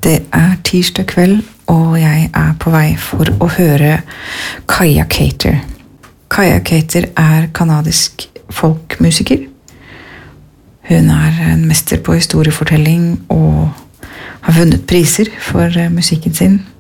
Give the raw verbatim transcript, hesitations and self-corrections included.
Det er tirsdag kveld, og jeg er på vei for å høre Kaja Kater. Kaja Kater er kanadisk folkmusiker. Hun er en mester på historiefortelling og har vunnet priser for musikken sin.